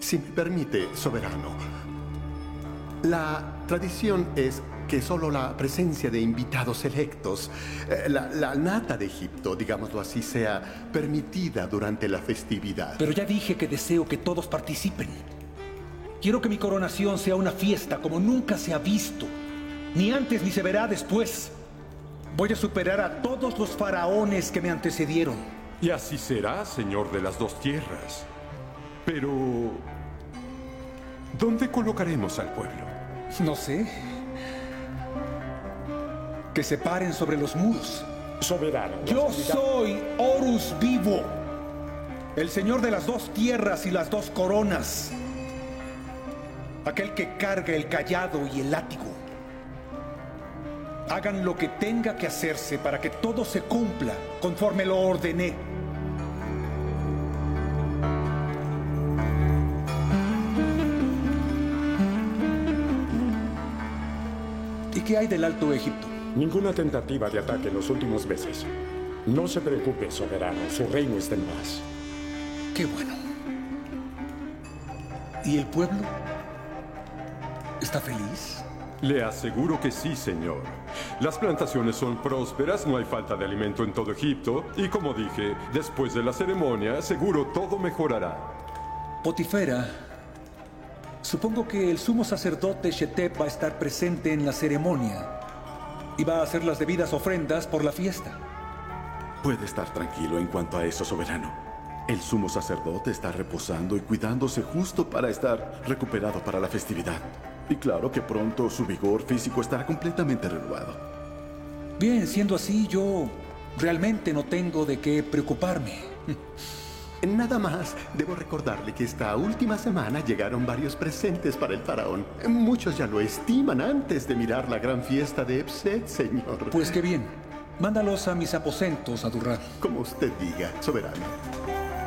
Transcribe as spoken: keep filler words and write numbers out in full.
Si me permite, soberano, la tradición es que solo la presencia de invitados selectos, eh, la, la nata de Egipto, digámoslo así, sea permitida durante la festividad. Pero ya dije que deseo que todos participen. Quiero que mi coronación sea una fiesta como nunca se ha visto. Ni antes ni se verá después. Voy a superar a todos los faraones que me antecedieron. Y así será, señor de las dos tierras. Pero... ¿dónde colocaremos al pueblo? No sé. Que se paren sobre los muros. Soberano. Yo soy Horus Vivo, el señor de las dos tierras y las dos coronas. Aquel que carga el cayado y el látigo. Hagan lo que tenga que hacerse para que todo se cumpla conforme lo ordené. ¿Y qué hay del Alto Egipto? Ninguna tentativa de ataque en los últimos meses. No se preocupe, soberano. Su reino está en paz. Qué bueno. ¿Y el pueblo? ¿Está feliz? Le aseguro que sí, señor. Las plantaciones son prósperas, no hay falta de alimento en todo Egipto. Y como dije, después de la ceremonia, seguro todo mejorará. Potifera, supongo que el sumo sacerdote Shetep va a estar presente en la ceremonia y va a hacer las debidas ofrendas por la fiesta. Puede estar tranquilo en cuanto a eso, soberano. El sumo sacerdote está reposando y cuidándose justo para estar recuperado para la festividad. Y claro que pronto su vigor físico estará completamente renovado. Bien, siendo así, yo realmente no tengo de qué preocuparme. Nada más, debo recordarle que esta última semana llegaron varios presentes para el faraón. Muchos ya lo estiman antes de mirar la gran fiesta de Ebset, señor. Pues qué bien. Mándalos a mis aposentos, Adurrán. Como usted diga, soberano.